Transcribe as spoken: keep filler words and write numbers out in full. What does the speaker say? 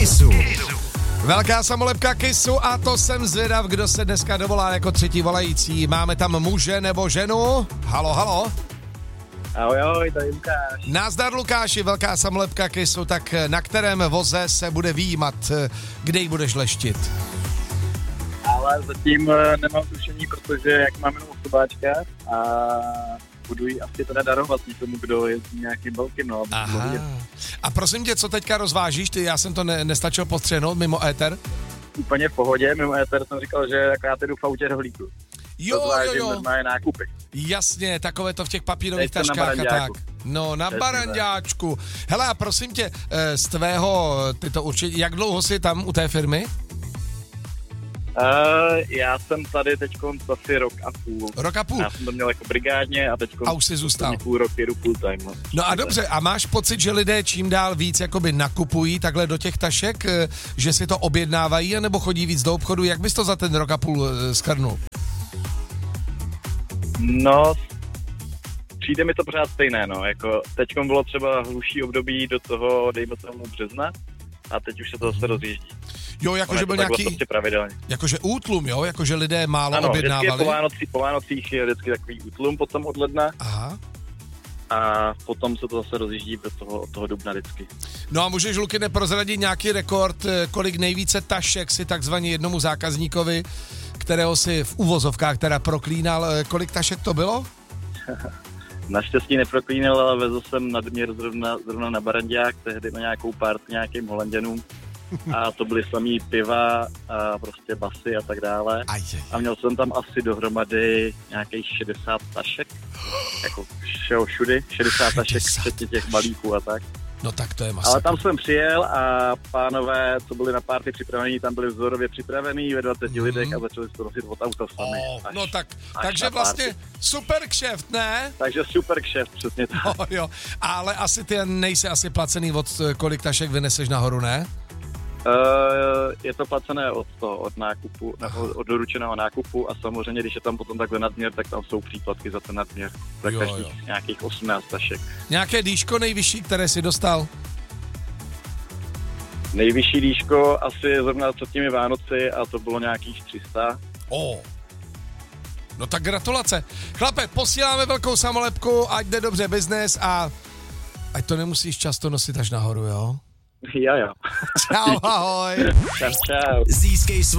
Kissu. Velká samolepka Kissu a to jsem zvědav, kdo se dneska dovolá jako třetí volající. Máme tam muže nebo ženu? Halo, halo. Ahoj, ahoj, tady Lukáš. Nazdar Lukáši, velká samolepka Kissu, tak na kterém voze se bude výjímat, kde ji budeš leštit? Ale zatím nemám tušení, protože jak mám jenom osobáčka a budu ji asi teda darovat někomu, kdo je nějakým velkým, no. Aha. A prosím tě, co teďka rozvážíš? Ty, já jsem to ne, nestačil postřehnout mimo éter. Úplně v pohodě, mimo éter jsem říkal, že jako já jdu v autě rohlíku. Jo, jo, jo. Normálně nákupy. Jasně, takové to v těch papírových Teď taškách a tak. No, na baranďáčku. Hele, a prosím tě, z tvého, ty to určitě, jak dlouho jsi tam u té firmy? Uh, já jsem tady teďko asi rok a půl. Rok a půl? Já jsem to měl jako brigádně a teďko... A už jsi zůstal. Půl rok jedu full time. No, no a dobře, a máš pocit, že lidé čím dál víc jakoby nakupují takhle do těch tašek, že si to objednávají, anebo chodí víc do obchodu? Jak bys to za ten rok a půl skrnul? No, přijde mi to pořád stejné, no, jako teďkom bylo třeba hluší období do toho, dejme tomu března, a teď už se to zase rozjíždí. Jo, jakože byl nějaký, prostě pravidelně. Jakože útlum, jo, jakože lidé málo ano, objednávali. Ano, po, Vánocí, po Vánocích je vždycky takový útlum potom od ledna. Aha. A potom se to zase rozjíždí do toho, od toho dubna vždycky. No a můžeš, Luky, neprozradit nějaký rekord, kolik nejvíce tašek si takzvaně jednomu zákazníkovi, kterého si v uvozovkách teda proklínal, kolik tašek to bylo? Naštěstí neproklínal, ale vezl jsem nadměr zrovna, zrovna na Baranďák, tehdy na nějakou party nějakým Holanděnům. A to byly samý piva a prostě basy a tak dále. A měl jsem tam asi dohromady nějakých šedesát tašek. Jako všeho všudy, šedesát tašek, včetně těch balíků a tak. No tak to je masakr. Ale tam jsem přijel a pánové, co byli na party připravení, tam byli vzorově připravení ve dvaceti mm. lidech a začali si to nosit od auta sami. Oh, no tak, takže vlastně super kšeft, ne? Takže super kšeft, přesně tak. Oh, jo. Ale asi ty nejsi asi placený od kolik tašek vyneseš nahoru, ne? Uh, je to placené od toho, od nákupu, od, od doručeného nákupu a samozřejmě, když je tam potom takhle nadměr, tak tam jsou příplatky za ten nadměr. Za jo, každých jo. nějakých osmnáct tašek. Nějaké dýško nejvyšší, které jsi dostal? Nejvyšší dýško asi zrovna před těmi Vánoci a to bylo nějakých tři sta. Oh. No tak gratulace. Chlape, posíláme velkou samolepku, ať jde dobře biznes a ať to nemusíš často nosit až nahoru, jo? Jo, jo. Čau, ahoj. Čau, čau. Získej svůj